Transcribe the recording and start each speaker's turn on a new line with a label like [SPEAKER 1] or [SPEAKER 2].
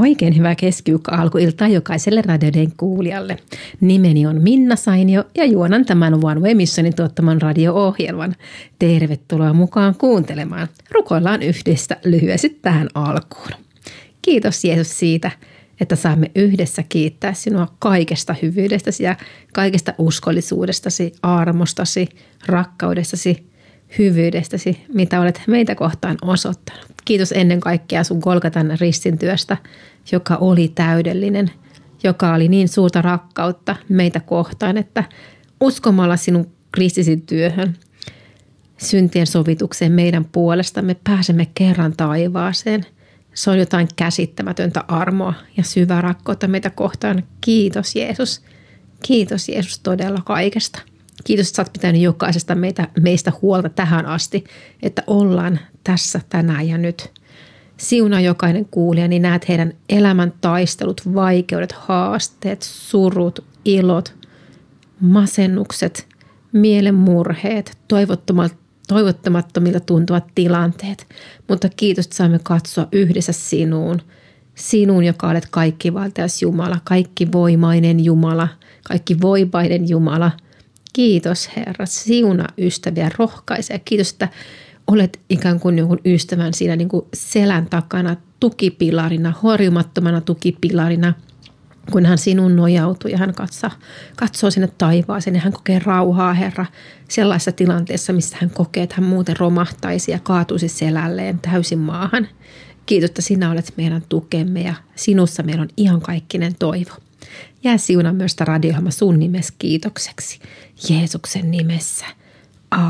[SPEAKER 1] Oikein hyvää keskiviikko-alkuiltaa jokaiselle radioiden kuulijalle. Nimeni on Minna Sainio ja juonan tämän One Way Missionin tuottaman radio-ohjelman. Tervetuloa mukaan kuuntelemaan. Rukoillaan yhdessä lyhyesti tähän alkuun. Kiitos Jeesus siitä, että saamme yhdessä kiittää sinua kaikesta hyvyydestäsi ja kaikesta uskollisuudestasi, armostasi, rakkaudestasi, hyvyydestäsi, mitä olet meitä kohtaan osoittanut. Kiitos ennen kaikkea sun Golgatan ristin työstä, joka oli täydellinen, joka oli niin suurta rakkautta meitä kohtaan, että uskomalla sinun kristisi työhön, syntien sovitukseen meidän puolestamme pääsemme kerran taivaaseen. Se on jotain käsittämätöntä armoa ja syvää rakkautta meitä kohtaan. Kiitos Jeesus. Kiitos Jeesus todella kaikesta. Kiitos, että sä oot pitänyt jokaisesta meistä huolta tähän asti, että ollaan tässä tänään ja nyt. Siunaa jokainen kuulija, niin näet heidän elämän taistelut, vaikeudet, haasteet, surut, ilot, masennukset, mielenmurheet, toivottamattomilta tuntuvat tilanteet. Mutta kiitos, että saamme katsoa yhdessä sinuun, joka olet kaikkivaltias Jumala, kaikkivoimainen Jumala, kaikkivoipainen Jumala. Kiitos Herra, siunaa ystäviä, rohkaise. Kiitos, että olet ikään kuin jonkun ystävän siinä niin kuin selän takana, tukipilarina, horjumattomana tukipilarina, kun hän sinun nojautuu ja hän katsoo sinne taivaaseen ja hän kokee rauhaa, Herra, sellaisessa tilanteessa, missä hän kokee, että hän muuten romahtaisi ja kaatuisi selälleen täysin maahan. Kiitos, että sinä olet meidän tukemme ja sinussa meillä on iankaikkinen toivo. Jää siunaa myös sitä radio-ohjelma sun nimessä kiitokseksi. Jeesuksen nimessä.